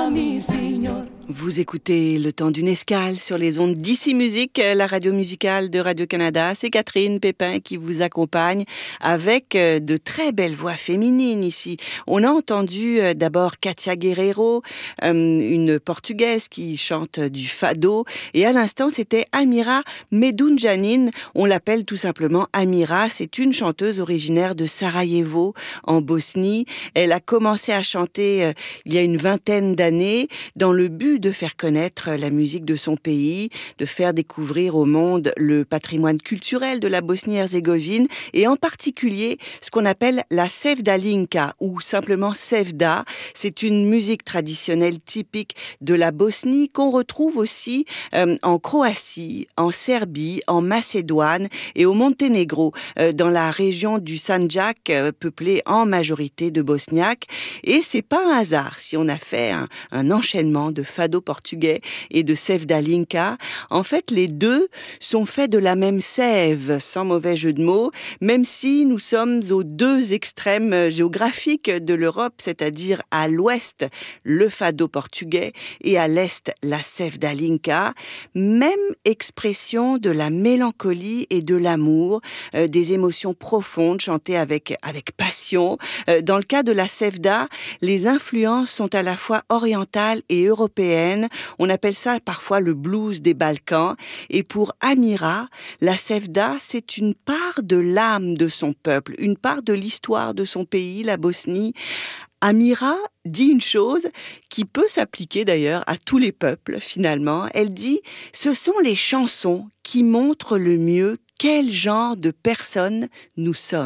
mi signor. Vous écoutez Le Temps d'une escale sur les ondes d'Ici Musique, la radio musicale de Radio-Canada. C'est Catherine Pépin qui vous accompagne avec de très belles voix féminines ici. On a entendu d'abord Katia Guerreiro, une Portugaise qui chante du fado. Et à l'instant, c'était Amira Medunjanin. On l'appelle tout simplement Amira. C'est une chanteuse originaire de Sarajevo, en Bosnie. Elle a commencé à chanter il y a une vingtaine d'années dans le but de faire connaître la musique de son pays, de faire découvrir au monde le patrimoine culturel de la Bosnie-Herzégovine et en particulier ce qu'on appelle la sevdalinka ou simplement sevda. C'est une musique traditionnelle typique de la Bosnie qu'on retrouve aussi en Croatie, en Serbie, en Macédoine et au Monténégro, dans la région du Sandjak, peuplée en majorité de Bosniaques. Et c'est pas un hasard si on a fait un enchaînement de fado portugais et de sevdalinka. En fait, les deux sont faits de la même sève, sans mauvais jeu de mots, même si nous sommes aux deux extrêmes géographiques de l'Europe, c'est-à-dire à l'ouest, le fado portugais et à l'est, la sevdalinka. Même expression de la mélancolie et de l'amour, des émotions profondes chantées avec passion. Dans le cas de la sevda, les influences sont à la fois orientales et européennes. On appelle ça parfois le blues des Balkans. Et pour Amira, la sevda, c'est une part de l'âme de son peuple, une part de l'histoire de son pays, la Bosnie. Amira dit une chose qui peut s'appliquer d'ailleurs à tous les peuples finalement. Elle dit « Ce sont les chansons qui montrent le mieux quel genre de personnes nous sommes ».